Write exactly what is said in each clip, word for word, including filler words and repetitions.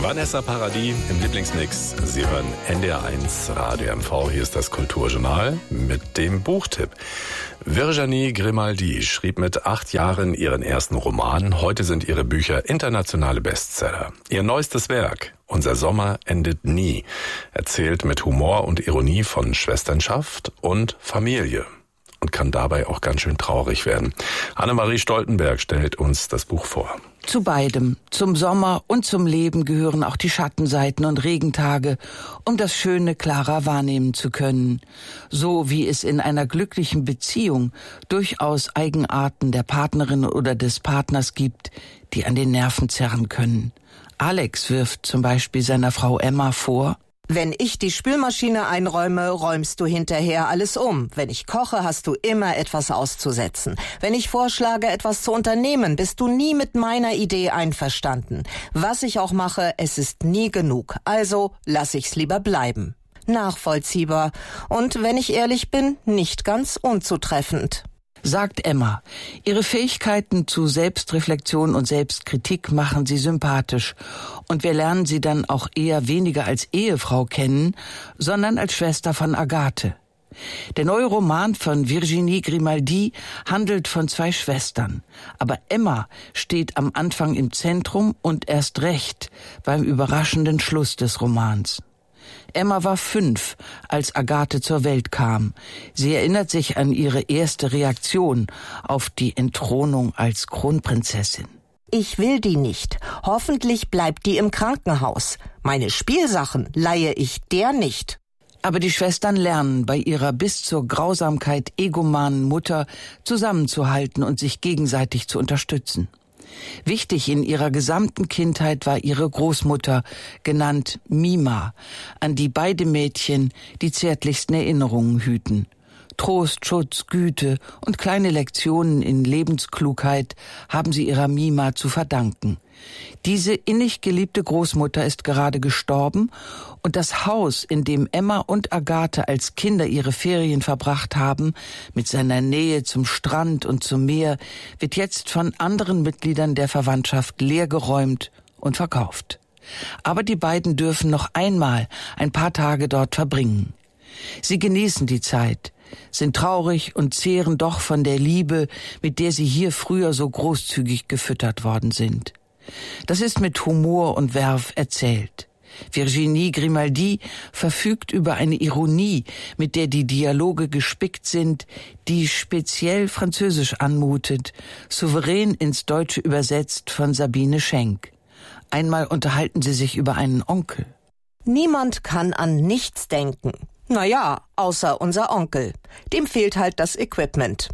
Vanessa Paradis im Lieblingsmix. Sie hören N D R eins Radio M V. Hier ist das Kulturjournal mit dem Buchtipp. Virginie Grimaldi schrieb mit acht Jahren ihren ersten Roman. Heute sind ihre Bücher internationale Bestseller. Ihr neuestes Werk, Unser Sommer endet nie, erzählt mit Humor und Ironie von Schwesternschaft und Familie und kann dabei auch ganz schön traurig werden. Annemarie Stoltenberg stellt uns das Buch vor. Zu beidem, zum Sommer und zum Leben, gehören auch die Schattenseiten und Regentage, um das Schöne klarer wahrnehmen zu können. So wie es in einer glücklichen Beziehung durchaus Eigenarten der Partnerin oder des Partners gibt, die an den Nerven zerren können. Alex wirft zum Beispiel seiner Frau Emma vor: Wenn ich die Spülmaschine einräume, räumst du hinterher alles um. Wenn ich koche, hast du immer etwas auszusetzen. Wenn ich vorschlage, etwas zu unternehmen, bist du nie mit meiner Idee einverstanden. Was ich auch mache, es ist nie genug. Also lass ich's lieber bleiben. Nachvollziehbar. Und wenn ich ehrlich bin, nicht ganz unzutreffend. Sagt Emma. Ihre Fähigkeiten zu Selbstreflexion und Selbstkritik machen sie sympathisch. Und wir lernen sie dann auch eher weniger als Ehefrau kennen, sondern als Schwester von Agathe. Der neue Roman von Virginie Grimaldi handelt von zwei Schwestern. Aber Emma steht am Anfang im Zentrum und erst recht beim überraschenden Schluss des Romans. Emma war fünf, als Agathe zur Welt kam. Sie erinnert sich an ihre erste Reaktion auf die Entthronung als Kronprinzessin. Ich will die nicht. Hoffentlich bleibt die im Krankenhaus. Meine Spielsachen leihe ich der nicht. Aber die Schwestern lernen, bei ihrer bis zur Grausamkeit egomanen Mutter zusammenzuhalten und sich gegenseitig zu unterstützen. Wichtig in ihrer gesamten Kindheit war ihre Großmutter, genannt Mima, an die beide Mädchen die zärtlichsten Erinnerungen hüten. Trost, Schutz, Güte und kleine Lektionen in Lebensklugheit haben sie ihrer Mima zu verdanken. Diese innig geliebte Großmutter ist gerade gestorben und das Haus, in dem Emma und Agathe als Kinder ihre Ferien verbracht haben, mit seiner Nähe zum Strand und zum Meer, wird jetzt von anderen Mitgliedern der Verwandtschaft leergeräumt und verkauft. Aber die beiden dürfen noch einmal ein paar Tage dort verbringen. Sie genießen die Zeit, sind traurig und zehren doch von der Liebe, mit der sie hier früher so großzügig gefüttert worden sind. Das ist mit Humor und Werf erzählt. Virginie Grimaldi verfügt über eine Ironie, mit der die Dialoge gespickt sind, die speziell französisch anmutet, souverän ins Deutsche übersetzt von Sabine Schenk. Einmal unterhalten sie sich über einen Onkel. Niemand kann an nichts denken. Naja, außer unser Onkel. Dem fehlt halt das Equipment.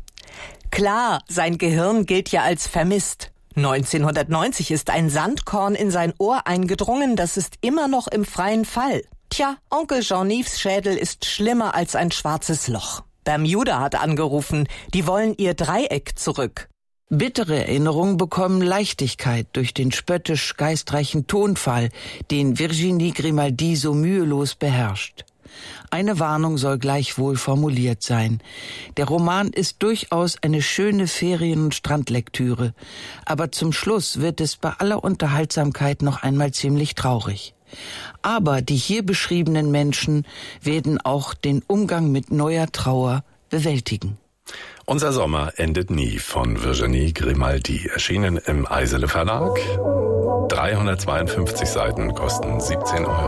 Klar, sein Gehirn gilt ja als vermisst. neunzehnhundertneunzig ist ein Sandkorn in sein Ohr eingedrungen, das ist immer noch im freien Fall. Tja, Onkel Jean-Yves Schädel ist schlimmer als ein schwarzes Loch. Bermuda hat angerufen, die wollen ihr Dreieck zurück. Bittere Erinnerungen bekommen Leichtigkeit durch den spöttisch geistreichen Tonfall, den Virginie Grimaldi so mühelos beherrscht. Eine Warnung soll gleichwohl formuliert sein. Der Roman ist durchaus eine schöne Ferien- und Strandlektüre, aber zum Schluss wird es bei aller Unterhaltsamkeit noch einmal ziemlich traurig. Aber die hier beschriebenen Menschen werden auch den Umgang mit neuer Trauer bewältigen. Unser Sommer endet nie von Virginie Grimaldi, erschienen im Eisele Verlag. dreihundertzweiundfünfzig Seiten kosten siebzehn Euro.